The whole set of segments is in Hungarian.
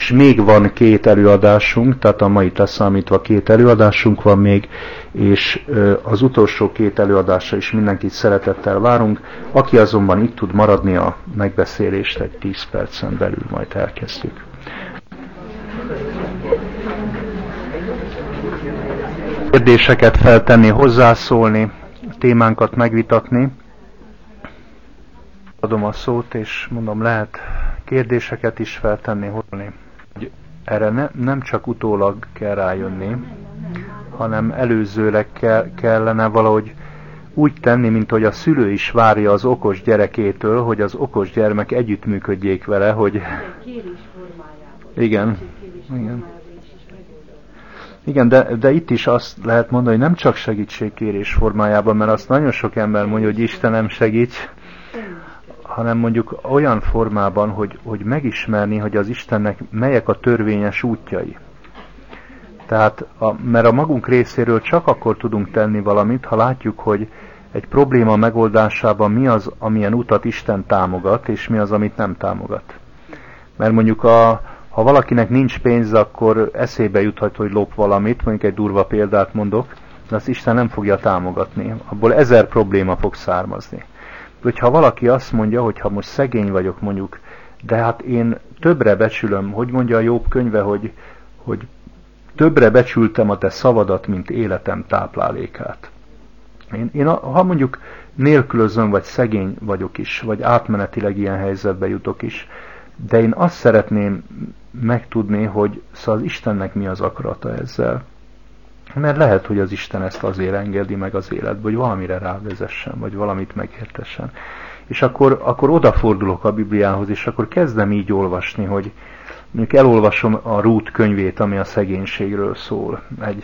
És még van 2 előadásunk, tehát a mait leszámítva 2 előadásunk van még, és az utolsó 2 előadásra is mindenkit szeretettel várunk. Aki azonban itt tud maradni, a megbeszélést egy 10 percen belül majd elkezdjük. Kérdéseket feltenni, hozzászólni, témánkat megvitatni. Adom a szót, és mondom, lehet kérdéseket is feltenni, hozzászólni. Erre nem csak utólag kell rájönni, hanem előzőleg kellene valahogy úgy tenni, mint hogy a szülő is várja az okos gyerekétől, hogy az okos gyermek együttműködjék vele, hogy... Igen. Igen, de itt is azt lehet mondani, hogy nem csak segítségkérés formájában, mert azt nagyon sok ember mondja, hogy Istenem segíts, hanem mondjuk olyan formában, hogy megismerni, hogy az Istennek melyek a törvényes útjai. Tehát, mert a magunk részéről csak akkor tudunk tenni valamit, ha látjuk, hogy egy probléma megoldásában mi az, amilyen utat Isten támogat, és mi az, amit nem támogat. Mert mondjuk ha valakinek nincs pénz, akkor eszébe juthat, hogy lop valamit, mondjuk egy durva példát mondok, de azt Isten nem fogja támogatni. Abból 1000 probléma fog származni. Hogyha valaki azt mondja, hogy ha most szegény vagyok mondjuk, de hát én többre becsülöm, hogy mondja a Jobb könyve, hogy többre becsültem a te szavadat, mint életem táplálékát. Én ha mondjuk nélkülözöm, vagy szegény vagyok is, vagy átmenetileg ilyen helyzetbe jutok is, de én azt szeretném megtudni, hogy szóval az Istennek mi az akarata ezzel. Mert lehet, hogy az Isten ezt azért engedi meg az életbe, hogy valamire rávezessen, vagy valamit megértessen. És akkor odafordulok a Bibliához, és akkor kezdem így olvasni, hogy mondjuk elolvasom a Rút könyvét, ami a szegénységről szól,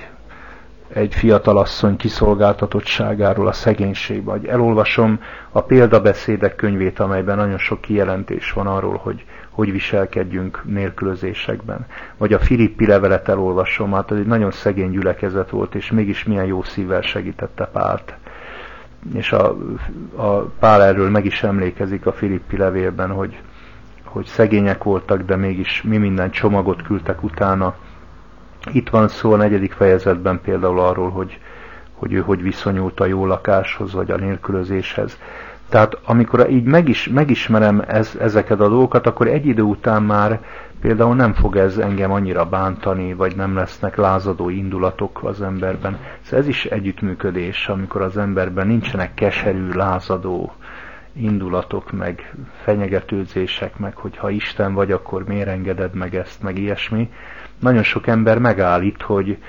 egy fiatalasszony kiszolgáltatottságáról a szegénységben, vagy elolvasom a példabeszédek könyvét, amelyben nagyon sok kijelentés van arról, hogy viselkedjünk nélkülözésekben. Vagy a Filippi levelet elolvasom, hát ez egy nagyon szegény gyülekezet volt, és mégis milyen jó szívvel segítette Pált. És a Pál erről meg is emlékezik a Filippi levélben, hogy szegények voltak, de mégis mi minden csomagot küldtek utána. Itt van szó a 4. fejezetben például arról, hogy ő hogy viszonyult a jó lakáshoz, vagy a nélkülözéshez. Tehát amikor így megismerem ezeket a dolgokat, akkor egy idő után már például nem fog ez engem annyira bántani, vagy nem lesznek lázadó indulatok az emberben. Szóval ez is együttműködés, amikor az emberben nincsenek keserű, lázadó indulatok, meg fenyegetőzések, meg hogy ha Isten vagy, akkor miért engeded meg ezt, meg ilyesmi. Nagyon sok ember megállít,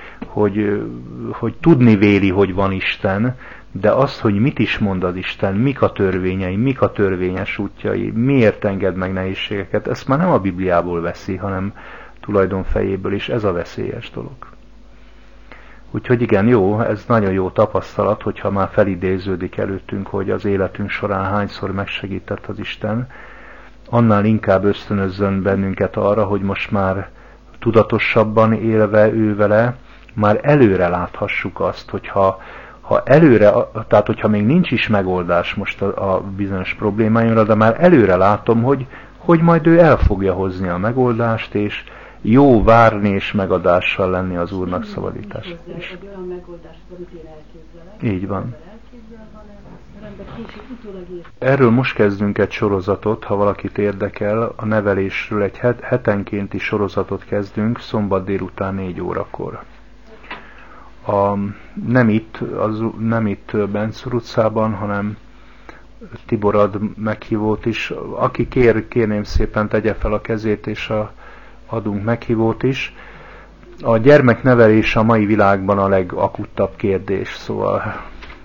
hogy tudni véli, hogy van Isten, de azt, hogy mit is mond az Isten, mik a törvényei, mik a törvényes útjai, miért enged meg nehézségeket, ezt már nem a Bibliából veszi, hanem tulajdonfejéből, és ez a veszélyes dolog. Úgyhogy igen, jó, ez nagyon jó tapasztalat, hogyha már felidéződik előttünk, hogy az életünk során hányszor megsegített az Isten, annál inkább ösztönözzön bennünket arra, hogy most már tudatosabban élve ő vele, már előre láthassuk azt, hogyha tehát hogyha még nincs is megoldás most a bizonyos problémáimra, de már előre látom, hogy majd ő el fogja hozni a megoldást, és jó várni és megadással lenni az Úrnak szabadítás. Így van. Erről most kezdünk egy sorozatot, ha valakit érdekel, a nevelésről egy hetenkénti sorozatot kezdünk, szombat délután 4 órakor. Nem itt Benczúr utcában, hanem Tibor ad meghívót is. Aki kérném szépen tegye fel a kezét, és adunk meghívót is. A gyermeknevelés a mai világban a legakuttabb kérdés, szóval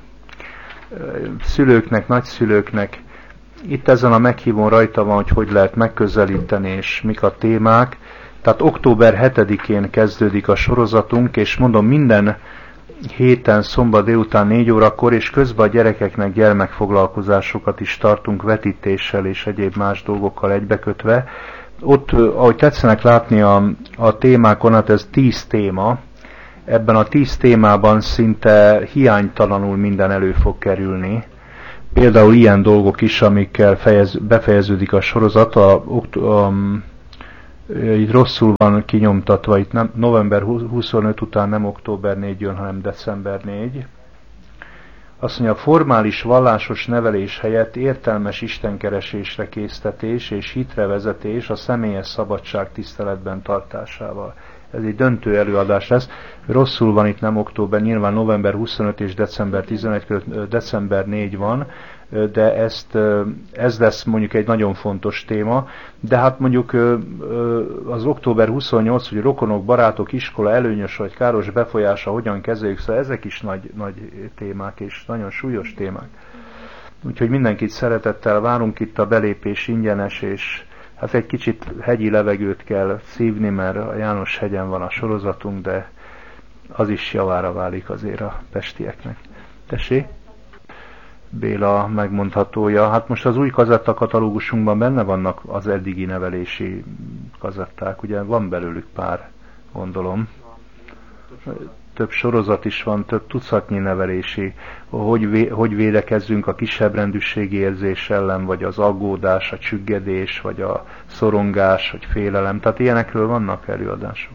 szülőknek, nagyszülőknek itt ezen a meghívón rajta van, hogy lehet megközelíteni, és mik a témák. Tehát október 7-én kezdődik a sorozatunk, és mondom, minden héten szombat délután 4 órakor, és közben a gyerekeknek gyermekfoglalkozásokat is tartunk vetítéssel és egyéb más dolgokkal egybekötve. Ott, ahogy tetszenek látni a témákon, hát ez 10 téma. Ebben a 10 témában szinte hiánytalanul minden elő fog kerülni. Például ilyen dolgok is, amikkel befejeződik a sorozat, Itt rosszul van kinyomtatva, itt nem, november 25 után nem október 4 jön, hanem december 4. Azt mondja, a formális vallásos nevelés helyett értelmes istenkeresésre késztetés és hitre vezetés a személyes szabadság tiszteletben tartásával. Ez egy döntő előadás lesz. Rosszul van itt, nem október, nyilván november 25 és december 11 között december 4 van, de ez lesz mondjuk egy nagyon fontos téma, de hát mondjuk az október 28, hogy rokonok, barátok, iskola előnyös vagy káros befolyása hogyan kezeljük, szóval ezek is nagy témák és nagyon súlyos témák. Úgyhogy mindenkit szeretettel várunk, itt a belépés ingyenes, és hát egy kicsit hegyi levegőt kell szívni, mert a János hegyen van a sorozatunk, de az is javára válik azért a pestieknek. Tessék? Béla megmondhatója. Hát most az új kazettakatalógusunkban benne vannak az eddigi nevelési kazetták, ugye van belőlük pár, gondolom. Több sorozat is van, több tucatnyi nevelési, hogy védekezzünk a kisebbrendűségi érzés ellen, vagy az aggódás, a csüggedés, vagy a szorongás, vagy félelem. Tehát ilyenekről vannak előadások.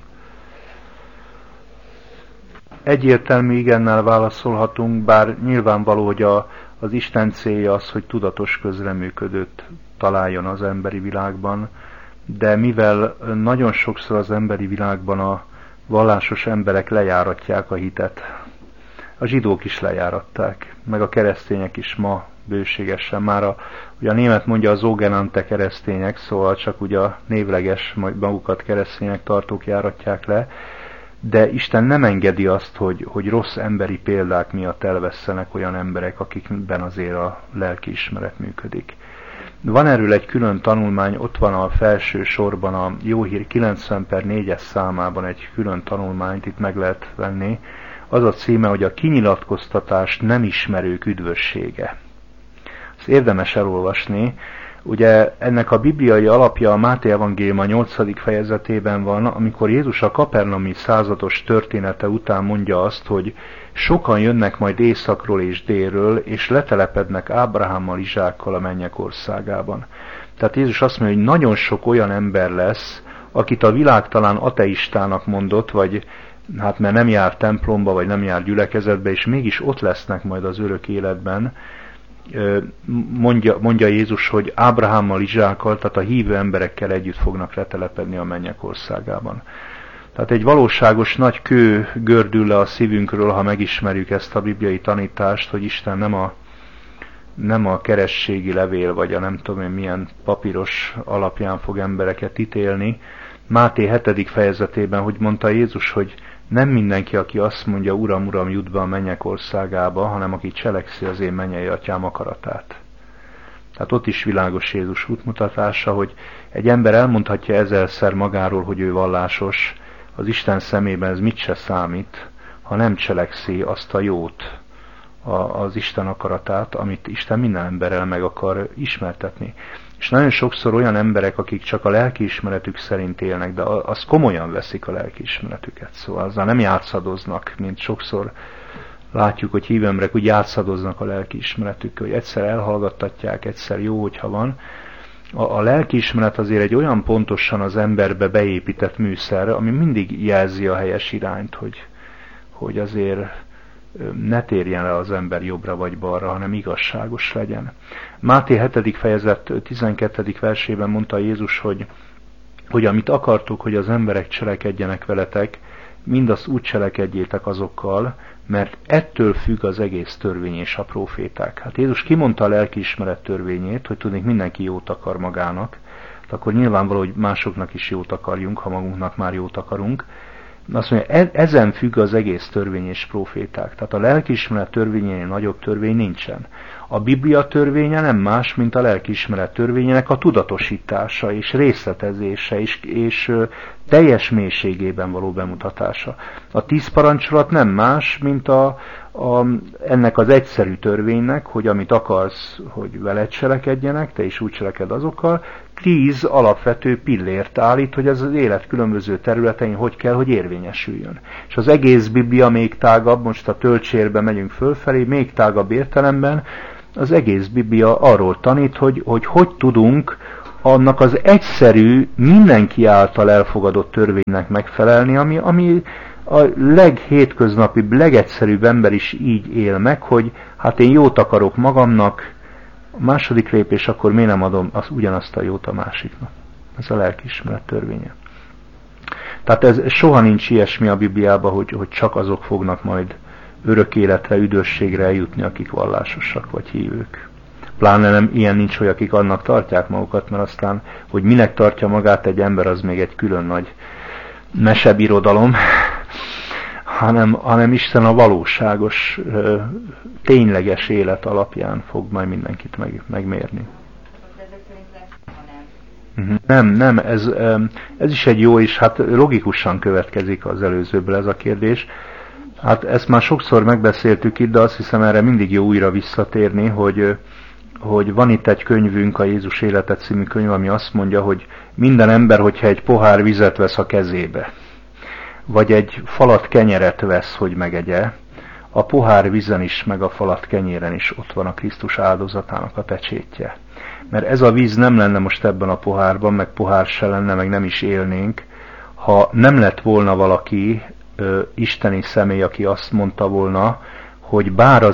Egyértelmű igennel válaszolhatunk, bár nyilvánvaló, hogy az Isten célja az, hogy tudatos közreműködőt találjon az emberi világban, de mivel nagyon sokszor az emberi világban a vallásos emberek lejáratják a hitet, a zsidók is lejáratták, meg a keresztények is ma bőségesen. Már ugye a német mondja az sogenannte keresztények, szóval csak ugye a névleges, magukat keresztények tartók járatják le, de Isten nem engedi azt, hogy rossz emberi példák miatt elvesszenek olyan emberek, akikben azért a lelkiismeret működik. Van erről egy külön tanulmány, ott van a felső sorban a Jó Hír 90/4-es számában egy külön tanulmányt, itt meg lehet venni. Az a címe, hogy a kinyilatkoztatást nem ismerők üdvössége. Ezt érdemes elolvasni. Ugye ennek a bibliai alapja a Máté evangélium a 8. fejezetében van, amikor Jézus a kapernaumi százados története után mondja azt, hogy sokan jönnek majd északról és délről, és letelepednek Ábrahámmal, Izsákkal a mennyek országában. Tehát Jézus azt mondja, hogy nagyon sok olyan ember lesz, akit a világ talán ateistának mondott, vagy hát mert nem jár templomba, vagy nem jár gyülekezetbe, és mégis ott lesznek majd az örök életben. Mondja Jézus, hogy Ábrahámmal, Izsákkal, tehát a hívő emberekkel együtt fognak letelepedni a mennyek országában. Tehát egy valóságos nagy kő gördül le a szívünkről, ha megismerjük ezt a bibliai tanítást, hogy Isten nem a kerességi levél, vagy a nem tudom én milyen papíros alapján fog embereket ítélni. Máté 7. fejezetében, hogy mondta Jézus, hogy nem mindenki, aki azt mondja, Uram, Uram, jut be a mennyek országába, hanem aki cselekszi az én mennyei atyám akaratát. Tehát ott is világos Jézus útmutatása, hogy egy ember elmondhatja ezerszer magáról, hogy ő vallásos, az Isten szemében ez mit se számít, ha nem cselekszi azt a jót, az Isten akaratát, amit Isten minden emberrel meg akar ismertetni. És nagyon sokszor olyan emberek, akik csak a lelkiismeretük szerint élnek, de azt komolyan veszik a lelkiismeretüket. Szóval azzal nem játszadoznak, mint sokszor látjuk, hogy hívő emberek úgy játszadoznak a lelkiismeretükkel, hogy egyszer elhallgattatják, egyszer jó, hogyha van. A lelkiismeret azért egy olyan pontosan az emberbe beépített műszer, ami mindig jelzi a helyes irányt, hogy azért ne térjen le az ember jobbra vagy balra, hanem igazságos legyen. Máté 7. fejezet 12. versében mondta Jézus, hogy amit akartok, hogy az emberek cselekedjenek veletek, mindazt úgy cselekedjétek azokkal, mert ettől függ az egész törvény és a próféták. Hát Jézus kimondta a lelkiismeret törvényét, hogy tudnék mindenki jót akar magának, akkor nyilvánvaló, hogy másoknak is jót akarjunk, ha magunknak már jót akarunk. Azt mondja, ezen függ az egész törvény és próféták. Tehát a lelkiismeret törvényénél nagyobb törvény nincsen. A Biblia törvénye nem más, mint a lelkiismeret törvényének a tudatosítása és részletezése és teljes mélységében való bemutatása. A 10 parancsolat nem más, mint ennek az egyszerű törvénynek, hogy amit akarsz, hogy veled cselekedjenek, te is úgy cseleked azokkal, 10 alapvető pillért állít, hogy ez az élet különböző területein hogy kell, hogy érvényesüljön. És az egész Biblia még tágabb, most a töltsérbe megyünk fölfelé, még tágabb értelemben, az egész Biblia arról tanít, hogy tudunk annak az egyszerű, mindenki által elfogadott törvénynek megfelelni, ami a leghétköznapibb, legegyszerűbb ember is így él meg, hogy hát én jót akarok magamnak, a második lépés, akkor miért nem adom ugyanazt a jót a másiknak. Ez a lelkiismeret törvénye. Tehát ez soha nincs ilyesmi a Bibliában, hogy csak azok fognak majd örök életre, üdvösségre eljutni, akik vallásosak vagy hívők. Pláne nem ilyen nincs, hogy akik annak tartják magukat, mert aztán, hogy minek tartja magát egy ember, az még egy külön nagy mesebirodalom, hanem Isten a valóságos, tényleges élet alapján fog majd mindenkit megmérni. Nem, ez is egy jó, és hát logikusan következik az előzőből ez a kérdés. Hát ezt már sokszor megbeszéltük itt, de azt hiszem erre mindig jó újra visszatérni, hogy van itt egy könyvünk, a Jézus élete című könyv, ami azt mondja, hogy minden ember, hogyha egy pohár vizet vesz a kezébe, vagy egy falat kenyeret vesz, hogy megegye, a pohár vízen is, meg a falat kenyéren is ott van a Krisztus áldozatának a pecsétje. Mert ez a víz nem lenne most ebben a pohárban, meg pohár se lenne, meg nem is élnénk, ha nem lett volna valaki, isteni személy, aki azt mondta volna, hogy bár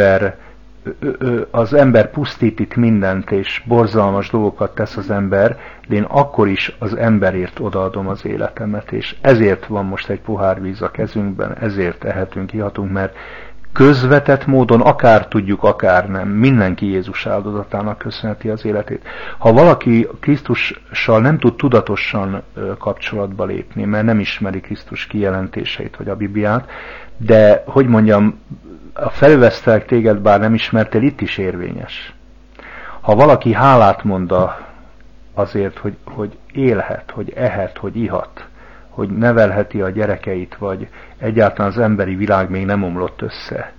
az ember pusztít itt mindent, és borzalmas dolgokat tesz az ember, de én akkor is az emberért odaadom az életemet, és ezért van most egy pohár víz a kezünkben, ezért ehetünk, ihatunk, mert közvetett módon, akár tudjuk, akár nem, mindenki Jézus áldozatának köszönheti az életét. Ha valaki Krisztussal nem tud tudatosan kapcsolatba lépni, mert nem ismeri Krisztus kijelentéseit, vagy a Bibliát, de, hogy mondjam, a felvesztelek téged, bár nem ismertél, itt is érvényes. Ha valaki hálát mond azért, hogy élhet, hogy ehet, hogy ihat, hogy nevelheti a gyerekeit, vagy egyáltalán az emberi világ még nem omlott össze.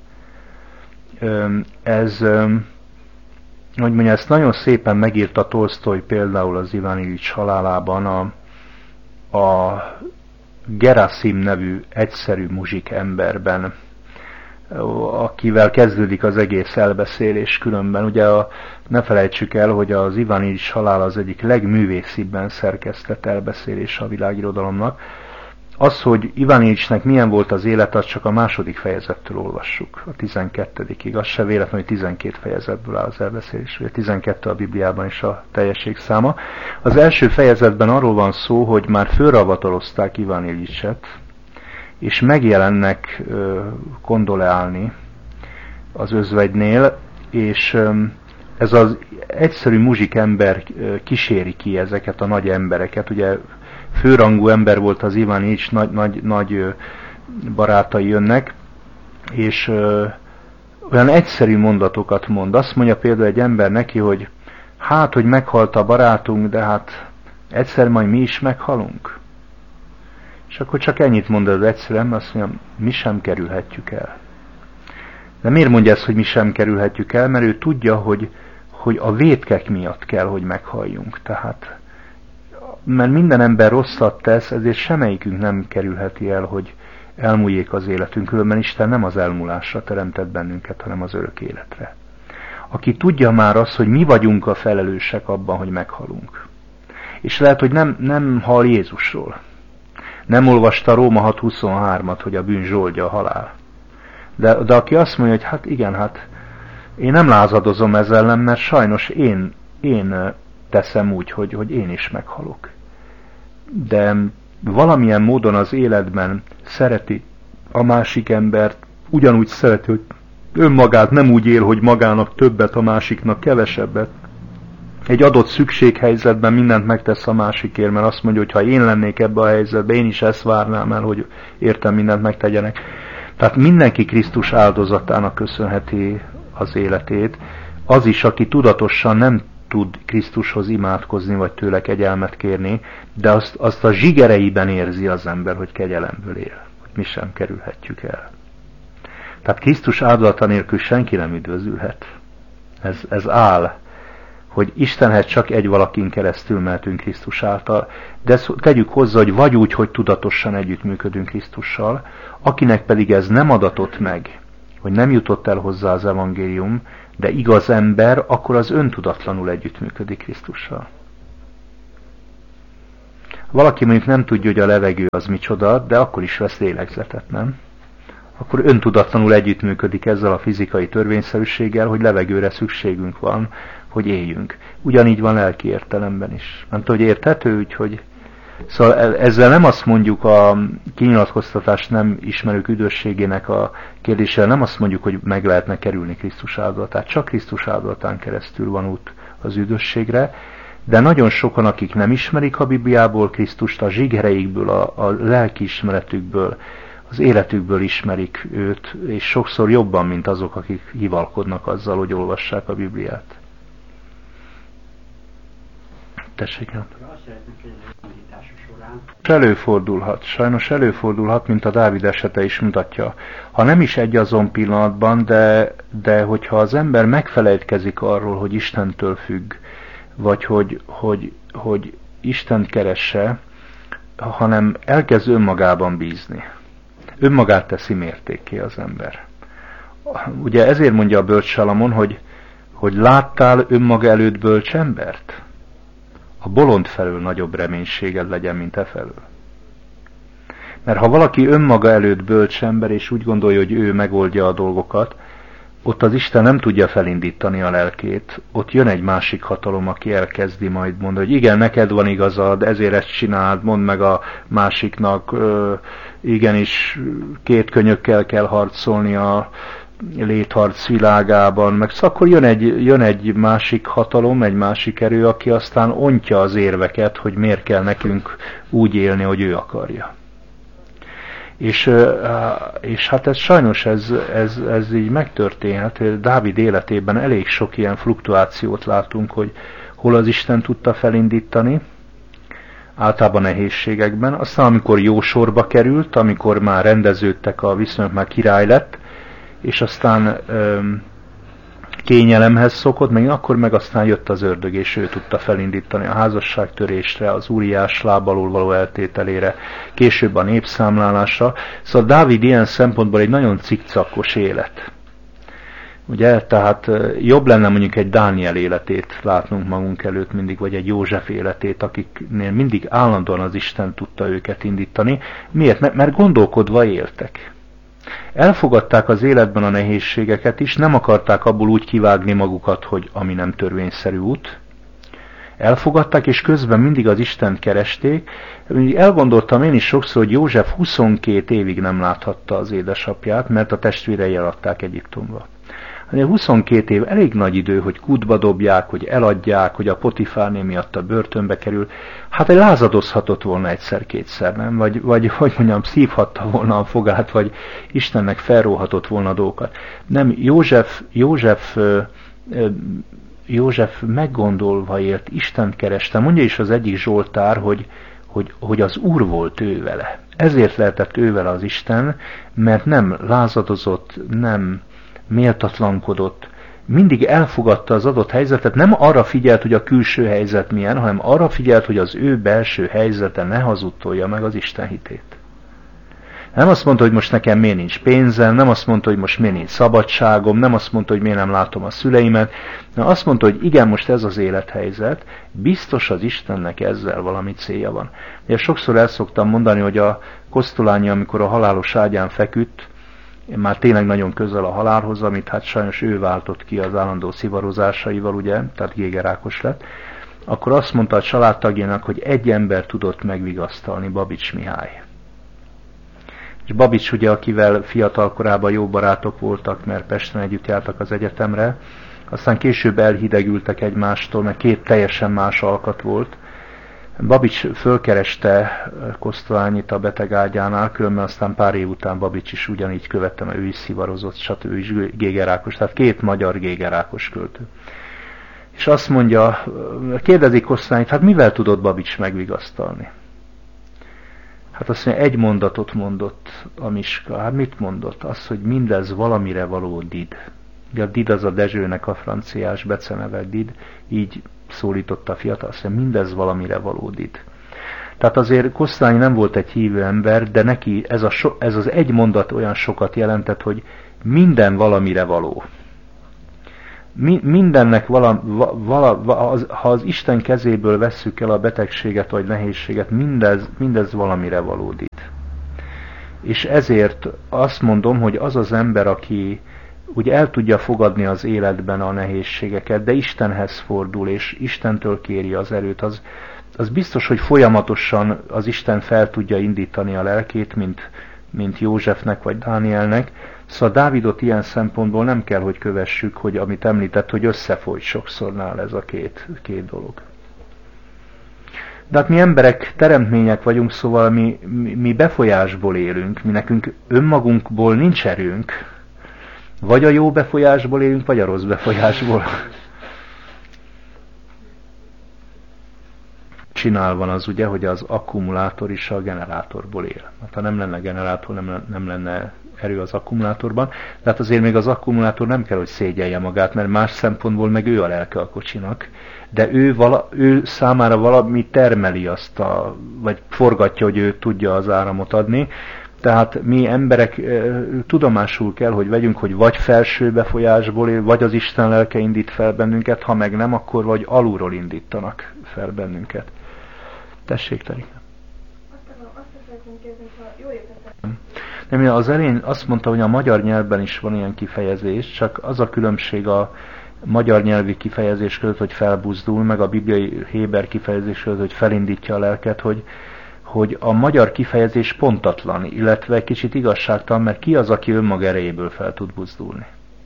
Hogy mondja, ezt nagyon szépen megírta Tolsztoj például az Ivan Iljics halálában a Gerasim nevű egyszerű muzsik emberben, akivel kezdődik az egész elbeszélés különben. Ugye ne felejtsük el, hogy az Ivan Iljics halála az egyik legművészibben szerkesztett elbeszélés a világirodalomnak. Az, hogy Ivan Iljicsnek milyen volt az élet, az csak a második fejezettől olvassuk, a 12-ig. Az se véletlenül, hogy 12 fejezetből áll az elbeszélés, vagy 12 a Bibliában is a teljesség száma. Az első fejezetben arról van szó, hogy már fölravatalozták Ivan Iljiccset, és megjelennek kondoleálni az özvegynél, és ez az egyszerű muzsik ember kíséri ki ezeket a nagy embereket. Ugye főrangú ember volt az Ivan Iljics, nagy barátai jönnek, és olyan egyszerű mondatokat mond. Azt mondja például egy ember neki, hogy hát, hogy meghalt a barátunk, de hát egyszer majd mi is meghalunk. És akkor csak ennyit mond az egyszerűen, azt mondja, mi sem kerülhetjük el. De miért mondja ezt, hogy mi sem kerülhetjük el? Mert ő tudja, hogy a vétkek miatt kell, hogy meghalljunk. Tehát, mert minden ember rosszat tesz, ezért semmelyikünk nem kerülheti el, hogy elmúljék az életünk. Különben Isten nem az elmúlásra teremtett bennünket, hanem az örök életre. Aki tudja már azt, hogy mi vagyunk a felelősek abban, hogy meghalunk. És lehet, hogy nem hall Jézusról. Nem olvasta Róma 6.23-at, hogy a bűn zsoldja a halál. De aki azt mondja, hogy hát igen, hát én nem lázadozom ezzel ellen, mert sajnos én teszem úgy, hogy én is meghalok. De valamilyen módon az életben szereti a másik embert, ugyanúgy szereti, hogy önmagát nem úgy él, hogy magának többet, a másiknak kevesebbet. Egy adott szükséghelyzetben mindent megtesz a másikért, mert azt mondja, hogy ha én lennék ebbe a helyzetben, én is ezt várnám el, hogy értem mindent megtegyenek. Tehát mindenki Krisztus áldozatának köszönheti az életét. Az is, aki tudatosan nem tud Krisztushoz imádkozni, vagy tőle kegyelmet kérni, de azt a zsigereiben érzi az ember, hogy kegyelemből él, hogy mi sem kerülhetjük el. Tehát Krisztus áldozata nélkül senki nem üdvözülhet. Ez áll, hogy Istenhez csak egy valakin keresztül mehetünk Krisztus által, de tegyük hozzá, hogy vagy úgy, hogy tudatosan együttműködünk Krisztussal, akinek pedig ez nem adatott meg, hogy nem jutott el hozzá az evangélium, de igaz ember, akkor az öntudatlanul együttműködik Krisztussal. Valaki mondjuk nem tudja, hogy a levegő az micsoda, de akkor is vesz lélegzetet, nem? Akkor öntudatlanul együttműködik ezzel a fizikai törvényszerűséggel, hogy levegőre szükségünk van, hogy éljünk. Ugyanígy van lelki értelemben is. Nem tudom, hogy érthető, úgyhogy... Szóval ezzel nem azt mondjuk a kinyilatkoztatást nem ismerők üdvösségének a kérdéssel, nem azt mondjuk, hogy meg lehetne kerülni Krisztus áldozatát. Csak Krisztus áldozatán keresztül van út az üdvösségre, de nagyon sokan, akik nem ismerik a Bibliából Krisztust, a zsigereikből, a lelkiismeretükből, az életükből ismerik őt, és sokszor jobban, mint azok, akik hivalkodnak azzal, hogy olvassák a Bibliát. Tessék, nem? Sajnos előfordulhat, mint a Dávid esete is mutatja. Ha nem is egy azon pillanatban, de hogyha az ember megfelejtkezik arról, hogy Istentől függ, vagy hogy Istent keresse, hanem elkezd önmagában bízni. Önmagát teszi mértékké az ember. Ugye ezért mondja a bölcs Salamon, hogy láttál önmaga előtt bölcs embert? A bolond felől nagyobb reménységed legyen, mint e felől. Mert ha valaki önmaga előtt bölcs ember, és úgy gondolja, hogy ő megoldja a dolgokat, ott az Isten nem tudja felindítani a lelkét, ott jön egy másik hatalom, aki elkezdi majd mondani, hogy igen, neked van igazad, ezért ezt csináld, mondd meg a másiknak, igenis két könyökkel kell harcolni a létharc világában, meg szóval akkor jön egy másik hatalom, egy másik erő, aki aztán ontja az érveket, hogy miért kell nekünk úgy élni, hogy ő akarja. És hát ez sajnos ez így megtörténhet. Dávid életében elég sok ilyen fluktuációt látunk, hogy hol az Isten tudta felindítani, általában nehézségekben. Aztán amikor jó sorba került, amikor már rendeződtek a viszonyok, már király lett, és aztán kényelemhez szokott, meg akkor meg aztán jött az ördög, és ő tudta felindítani a házasságtörésre, az Úriás láb alól való eltételére, később a népszámlálásra. Szóval Dávid ilyen szempontból egy nagyon cikcakos élet. Ugye, tehát jobb lenne mondjuk egy Dániel életét látnunk magunk előtt mindig, vagy egy József életét, akiknél mindig állandóan az Isten tudta őket indítani. Miért? Mert gondolkodva éltek. Elfogadták az életben a nehézségeket is, nem akarták abból úgy kivágni magukat, hogy ami nem törvényszerű út. Elfogadták, és közben mindig az Istent keresték. Elgondoltam én is sokszor, hogy József 22 évig nem láthatta az édesapját, mert a testvérei eladták Egyiptomba. 22 év elég nagy idő, hogy kútba dobják, hogy eladják, hogy a Potifárné miatt a börtönbe kerül. Hát egy lázadozhatott volna egyszer-kétszer, nem? Vagy hogy mondjam, szívhatta volna a fogát, vagy Istennek felróhatott volna dolgokat. Nem, József meggondolva élt, Istent kereste. Mondja is az egyik Zsoltár, hogy az Úr volt ő vele. Ezért lehetett ő vele az Isten, mert nem lázadozott, nem méltatlankodott, mindig elfogadta az adott helyzetet, nem arra figyelt, hogy a külső helyzet milyen, hanem arra figyelt, hogy az ő belső helyzete ne hazudtolja meg az Isten hitét. Nem azt mondta, hogy most nekem miért nincs pénzem, nem azt mondta, hogy most miért nincs szabadságom, nem azt mondta, hogy miért nem látom a szüleimet, hanem azt mondta, hogy igen, most ez az élethelyzet, biztos az Istennek ezzel valami célja van. Én sokszor el szoktam mondani, hogy a Kosztolányi, amikor a halálos ágyán feküdt, már tényleg nagyon közel a halálhoz, amit hát sajnos ő váltott ki az állandó szivarozásaival, ugye, tehát gégerákos lett, akkor azt mondta a családtagjának, hogy egy ember tudott megvigasztalni, Babics Mihály. És Babics ugye, akivel fiatal korában jó barátok voltak, mert Pesten együtt jártak az egyetemre, aztán később elhidegültek egymástól, mert két teljesen más alkat volt. Babics fölkereste Kosztolányit a betegágyánál, különben aztán pár év után Babics is ugyanígy követte, mert ő is szivarozott, stb. Ő is gégerákos, tehát két magyar gégerákos költő. És azt mondja, kérdezik Kosztolányit, hát mivel tudott Babics megvigasztalni? Hát azt mondja, egy mondatot mondott a Miska. Hát mit mondott? Az, hogy mindez valamire való did. Ugye a did az a Dezsőnek a franciás beceneve did, így szólította a fiatal, azt mondja, mindez valamire való did. Tehát azért Kosztolányi nem volt egy hívő ember, de neki ez az egy mondat olyan sokat jelentett, hogy minden valamire való. mindennek ha az Isten kezéből vesszük el a betegséget vagy nehézséget, mindez valamire valódít. És ezért azt mondom, hogy az az ember, aki úgy el tudja fogadni az életben a nehézségeket, de Istenhez fordul, és Istentől kéri az erőt, az biztos, hogy folyamatosan az Isten fel tudja indítani a lelkét, mint Józsefnek vagy Dánielnek. Szóval Dávidot ilyen szempontból nem kell, hogy kövessük, hogy amit említett, hogy összefolyt sokszor nála ez a két dolog. De hát mi emberek, teremtmények vagyunk, szóval mi befolyásból élünk, mi nekünk önmagunkból nincs erőnk. Vagy a jó befolyásból élünk, vagy a rossz befolyásból. Csinál van az ugye, hogy az akkumulátor is a generátorból él. Hát, ha nem lenne generátor, nem lenne erő az akkumulátorban, de hát azért még az akkumulátor nem kell, hogy szégyelje magát, mert más szempontból meg ő a lelke a kocsinak, de ő számára valami termeli azt, vagy forgatja, hogy ő tudja az áramot adni. Tehát mi emberek tudomásul kell, hogy vegyünk, hogy vagy felső befolyásból él, vagy az Isten lelke indít fel bennünket, ha meg nem, akkor vagy alulról indítanak fel bennünket. Tessék, Terika. Azt szeretném kérdezni, ha jól értettem. Nem, az elején azt mondta, hogy a magyar nyelvben is van ilyen kifejezés, csak az a különbség a magyar nyelvi kifejezés között, hogy felbuzdul, meg a bibliai héber kifejezés között, hogy felindítja a lelket, hogy a magyar kifejezés pontatlan, illetve kicsit igazságtalan, mert ki az, aki önmaga erejéből fel tud buzdulni?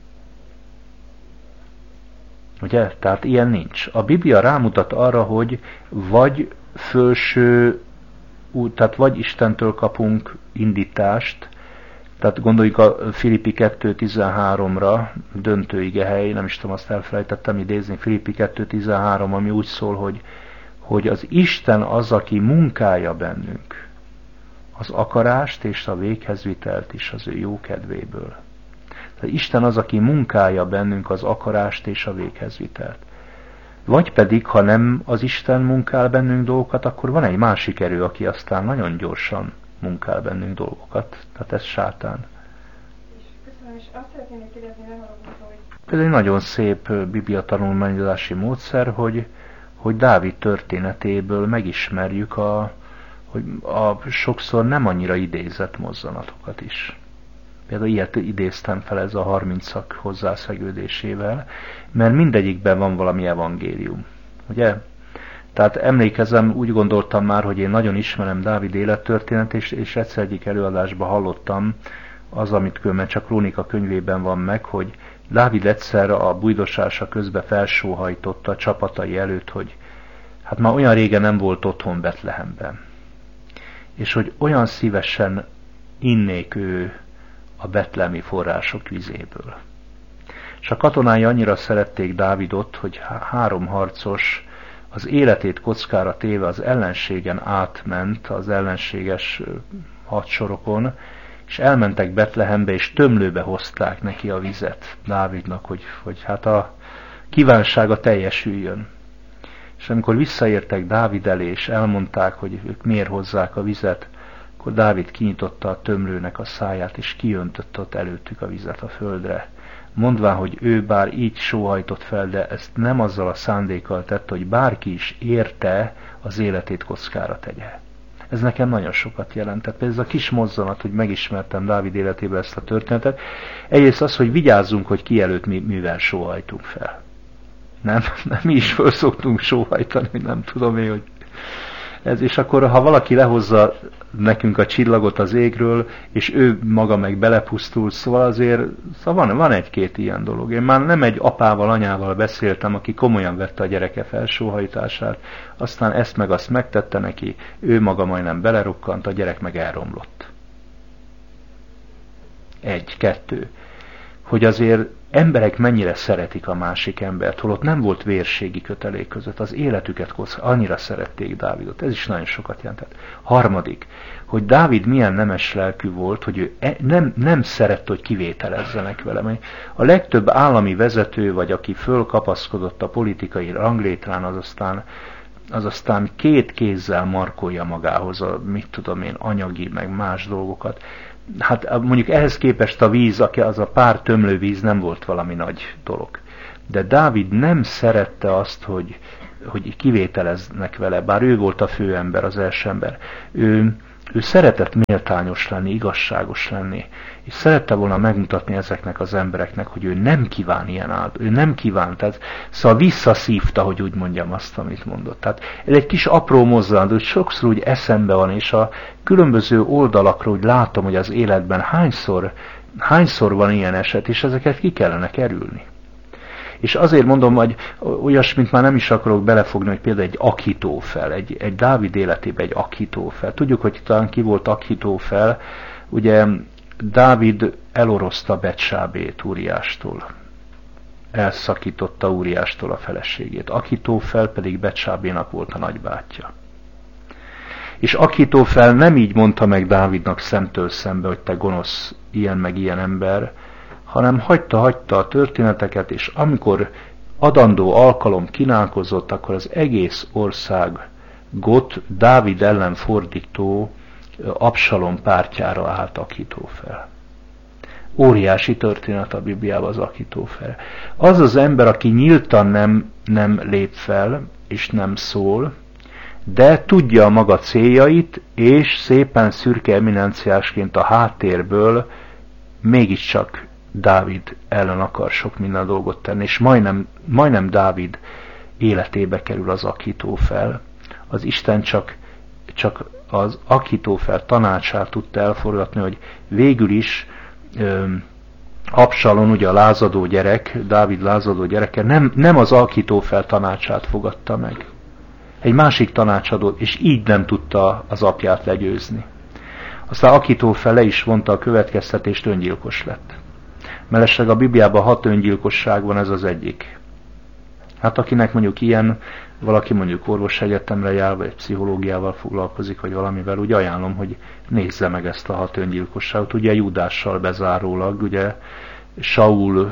Ugye? Tehát ilyen nincs. A Biblia rámutat arra, hogy vagy fölső, tehát vagy Istentől kapunk indítást, tehát gondoljuk a Filippi 2.13-ra, döntő igehely, nem is tudom, azt elfelejtettem idézni, Filippi 2.13, ami úgy szól, hogy az Isten az, aki munkálja bennünk az akarást és a véghezvitelt is az ő jó kedvéből. Tehát Isten az, aki munkálja bennünk az akarást és a véghezvitelt. Vagy pedig, ha nem az Isten munkál bennünk dolgokat, akkor van egy másik erő, aki aztán nagyon gyorsan munkál bennünk dolgokat. Tehát ez sátán. Köszönöm, és azt szeretném kérdezni, hogy... Ez egy nagyon szép biblia tanulmányozási módszer, hogy Dávid történetéből megismerjük hogy sokszor nem annyira idézett mozzanatokat is. Például ilyet idéztem fel ez a 30 szak hozzászegődésével, mert mindegyikben van valami evangélium. Ugye? Tehát emlékezem, úgy gondoltam már, hogy én nagyon ismerem Dávid élettörténetét, és egyszer egyik előadásban hallottam amit különben csak Krónika könyvében van meg, hogy Dávid egyszer a bújdosása közben felsóhajtotta a csapatai előtt, hogy hát már olyan régen nem volt otthon Betlehemben. És hogy olyan szívesen innék ő a betlehemi források vizéből. És a katonái annyira szerették Dávidot, hogy 3 harcos az életét kockára téve az ellenségen átment, az ellenséges hadsorokon, és elmentek Betlehembe, és tömlőbe hozták neki a vizet Dávidnak, hogy hát a kívánsága teljesüljön. És amikor visszaértek Dávid elé, és elmondták, hogy ők miért hozzák a vizet, akkor Dávid kinyitotta a tömlőnek a száját, és kiöntötte ott előttük a vizet a földre. Mondván, hogy ő bár így sóhajtott fel, de ezt nem azzal a szándékkal tette, hogy bárki is érte, az életét kockára tegye. Ez nekem nagyon sokat jelentett. Ez a kis mozzanat, hogy megismertem Dávid életében ezt a történetet. Egyrészt az, hogy vigyázzunk, hogy ki előtt mivel sóhajtunk fel. Nem, mi is föl szoktunk sóhajtani, hogy nem tudom én, hogy ez. És akkor, ha valaki lehozza nekünk a csillagot az égről, és ő maga meg belepusztul, szóval azért van egy-két ilyen dolog. Én már nem egy apával, anyával beszéltem, aki komolyan vette a gyereke felsóhajtását, aztán ezt meg azt megtette neki, ő maga majdnem belerukkant, a gyerek meg elromlott. 1, 2. Hogy azért emberek mennyire szeretik a másik embert, holott nem volt vérségi kötelék között, az életüket annyira szerették Dávidot. Ez is nagyon sokat jelentett. 3. hogy Dávid milyen nemes lelkű volt, hogy ő nem szerette, hogy kivételezzenek vele. A legtöbb állami vezető, vagy aki fölkapaszkodott a politikai ranglétrán, az aztán 2 kézzel markolja magához a, mit tudom én, anyagi, meg más dolgokat. Hát mondjuk ehhez képest a víz, az a pár tömlő víz nem volt valami nagy dolog. de Dávid nem szerette azt, hogy kivételeznek vele, bár ő volt a főember, az első ember. Ő szeretett méltányos lenni, igazságos lenni, és szerette volna megmutatni ezeknek az embereknek, hogy ő nem kíván ilyen ő nem kíván, tehát szóval visszaszívta, hogy úgy mondjam azt, amit mondott. Tehát ez egy kis apró mozdulat, hogy sokszor úgy eszembe van, és a különböző oldalakról úgy látom, hogy az életben hányszor van ilyen eset, és ezeket ki kellene kerülni. És azért mondom, hogy olyasmit már nem is akarok belefogni, hogy például egy Achitófel, egy Dávid életében egy Achitófel. Tudjuk, hogy talán ki volt Achitófel, ugye Dávid eloroszta Betsábét Úriástól. Elszakította Úriástól a feleségét. Achitófel pedig Betsábénak volt a nagybátyja. És Achitófel nem így mondta meg Dávidnak szemtől szembe, hogy te gonosz ilyen meg ilyen ember, hanem hagyta a történeteket, és amikor adandó alkalom kínálkozott, akkor az egész országot Dávid ellen fordító Absalom pártjára állt Achitófel. Óriási történet a Bibliában az Achitófel. Az az ember, aki nyíltan nem lép fel, és nem szól, de tudja a maga céljait, és szépen szürke eminenciásként a háttérből mégiscsak Dávid ellen akar sok minden dolgot tenni, és majdnem Dávid életébe kerül az Achitófel. Az Isten csak az Achitófel tanácsát tudta elforgatni, hogy végül is Absalom, ugye a lázadó gyerek, Dávid lázadó gyereke, nem az Achitófel tanácsát fogadta meg. Egy másik tanácsadót, és így nem tudta az apját legyőzni. Aztán Achitófel le is vonta a következtetést, öngyilkos lett. Mellesleg a Bibliában 6 öngyilkosság van, ez az egyik. Hát akinek mondjuk ilyen, valaki mondjuk orvosegyetemre jár, vagy pszichológiával foglalkozik, vagy valamivel, úgy ajánlom, hogy nézze meg ezt a 6 öngyilkosságot. Ugye Judással bezárólag, ugye Saul,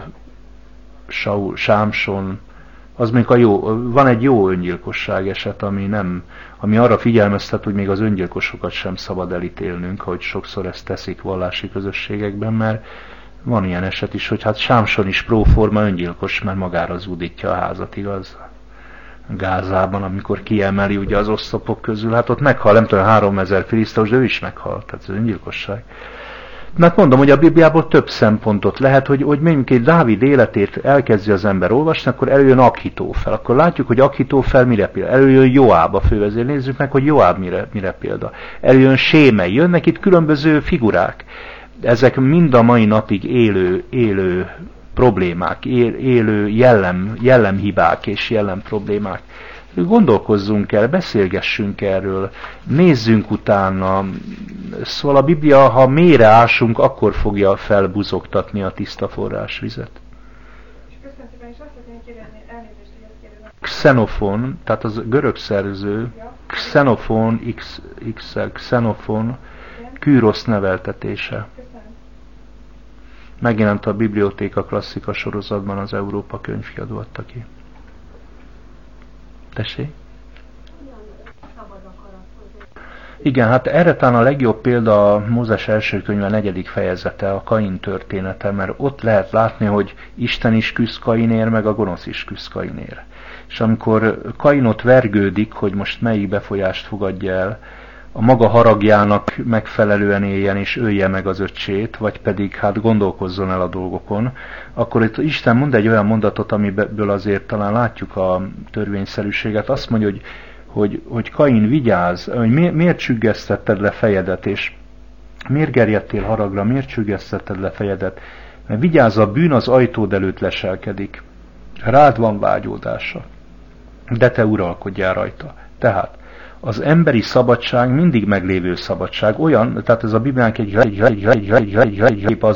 Sámson, az még van egy jó öngyilkosság eset, ami arra figyelmeztet, hogy még az öngyilkosokat sem szabad elítélnünk, hogy sokszor ezt teszik vallási közösségekben, mert van ilyen eset is, hogy hát Sámson is próforma öngyilkos, mert magára zúdítja a házat, igaz? Gázában, amikor kiemeli ugye az oszlopok közül, hát ott meghal, nem tudom, 3000 filiszteus, de ő is meghal, tehát ez öngyilkosság. Mert mondom, hogy a Bibliából több szempontot lehet, hogy mondjuk egy Dávid életét elkezdi az ember olvasni, akkor előjön Achitófel. Akkor látjuk, hogy Achitófel mire példa. Előjön Joáb a fővezér. Nézzük meg, hogy Joáb mire példa. Előjön Sémei. Jönnek itt különböző figurák. Ezek mind a mai napig élő problémák, élő jellemhibák és jellemproblémák. Gondolkozzunk el, beszélgessünk erről, nézzünk utána. Szóval a Biblia, ha mélyre ásunk, akkor fogja felbuzogtatni a tiszta forrásvizet. Xenofon, tehát az görög szerző, Xenofon, Xenofon, Kürosz neveltetése. Megjelent a Bibliotéka Klasszika sorozatban, az Európa könyvkiadó adta ki. Tessék? Igen, hát erre talán a legjobb példa a Mózes első könyve 4. fejezete, a Kain története, mert ott lehet látni, hogy Isten is küzd Kainért, meg a gonosz is küzd Kainért. És amikor Kain ott vergődik, hogy most melyik befolyást fogadja el, a maga haragjának megfelelően éljen és ölje meg az öccsét, vagy pedig hát gondolkozzon el a dolgokon, akkor itt Isten mond egy olyan mondatot, amiből azért talán látjuk a törvényszerűséget. Azt mondja, hogy Kain, vigyázz, hogy miért csüggesztetted le fejedet, és miért gerjedtél haragra, miért csüggesztetted le fejedet? Mert vigyázz, a bűn az ajtód előtt leselkedik. Rád van vágyódása, de te uralkodjál rajta. Tehát az emberi szabadság mindig meglévő szabadság, olyan, tehát ez a Bibliánk egy az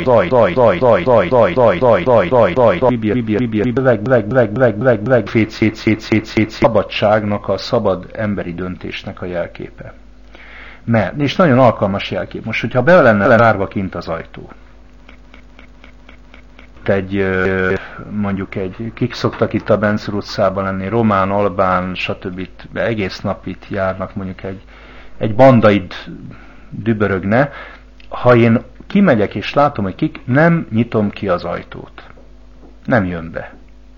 szabadságnak, a szabad emberi döntésnek a jelképe. És nagyon alkalmas jelkép. Most, hogyha be lenne zárva kint az ajtó, kik szoktak itt a Benzur utcában lenni, román, albán, stb. Egész nap itt járnak, mondjuk egy banda itt dübörögne. Ha én kimegyek és látom, hogy kik, nem nyitom ki az ajtót. Nem jön be.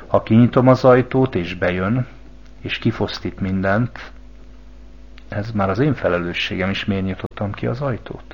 Ha kinyitom az ajtót, és bejön, és kifosztít mindent, ez már az én felelősségem is, miért nyitottam ki az ajtót.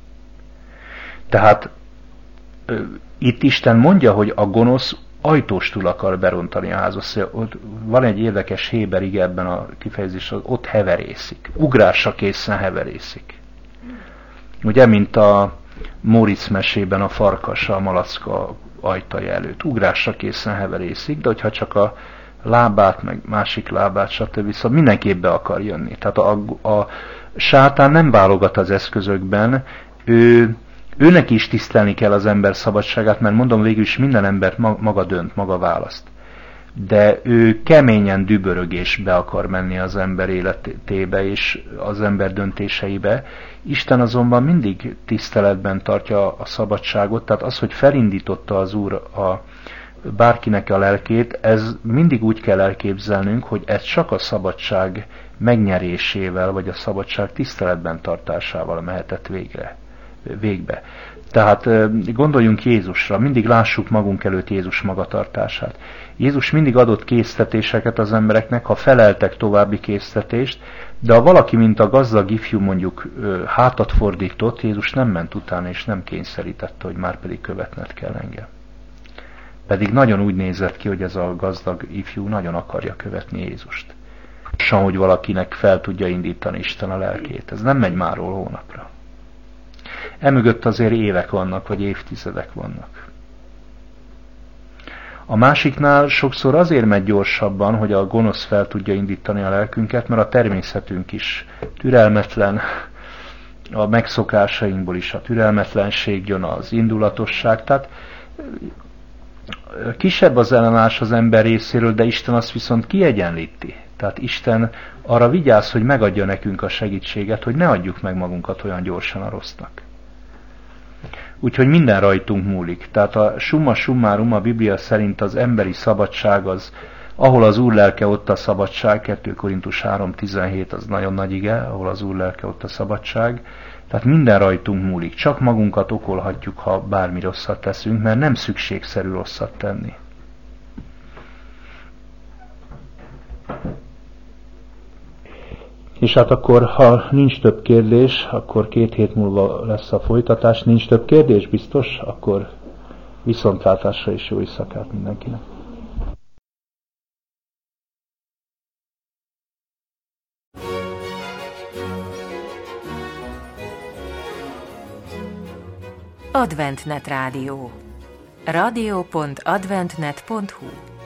Tehát itt Isten mondja, hogy a gonosz ajtóstul akar berontani a házat. Ott van egy érdekes héber ige ebben a kifejezésben, ott heverészik. Ugrásra készen heverészik. Ugye, mint a Móricz mesében a farkas a malacka ajtaja előtt. Ugrásra készen heverészik, de hogyha csak a lábát, meg másik lábát, stb. Szóval mindenképp be akar jönni. Tehát a sátán nem válogat az eszközökben, őnek is tisztelni kell az ember szabadságát, mert mondom, végül is minden embert maga dönt, maga választ. De ő keményen dübörög és be akar menni az ember életébe és az ember döntéseibe. Isten azonban mindig tiszteletben tartja a szabadságot, tehát az, hogy felindította az Úr bárkinek a lelkét, ez mindig úgy kell elképzelnünk, hogy ez csak a szabadság megnyerésével, vagy a szabadság tiszteletben tartásával mehetett végbe. Tehát gondoljunk Jézusra, mindig lássuk magunk előtt Jézus magatartását. Jézus mindig adott késztetéseket az embereknek, ha feleltek további késztetést, de ha valaki, mint a gazdag ifjú mondjuk hátat fordított, Jézus nem ment utána és nem kényszerítette, hogy már pedig követned kell engem. Pedig nagyon úgy nézett ki, hogy ez a gazdag ifjú nagyon akarja követni Jézust. Lassan, hogy valakinek fel tudja indítani Isten a lelkét. Ez nem megy máról hónapra. Emögött azért évek vannak, vagy évtizedek vannak. A másiknál sokszor azért megy gyorsabban, hogy a gonosz fel tudja indítani a lelkünket, mert a természetünk is türelmetlen, a megszokásainkból is a türelmetlenség jön, az indulatosság. Tehát kisebb az ellenállás az ember részéről, de Isten azt viszont kiegyenlíti. Tehát Isten arra vigyáz, hogy megadja nekünk a segítséget, hogy ne adjuk meg magunkat olyan gyorsan a rossznak. Úgyhogy minden rajtunk múlik. Tehát a summa summarum, a Biblia szerint az emberi szabadság az, ahol az Úr lelke, ott a szabadság, 2 Korintus 3:17 az nagyon nagy ige, ahol az Úr lelke, ott a szabadság. Tehát minden rajtunk múlik. Csak magunkat okolhatjuk, ha bármi rosszat teszünk, mert nem szükségszerű rosszat tenni. És hát akkor, ha nincs több kérdés, akkor 2 hét múlva lesz a folytatás. Nincs több kérdés, biztos? Akkor viszontlátásra és jó éjszakát mindenkinek. Adventnet Rádió. radio.adventnet.hu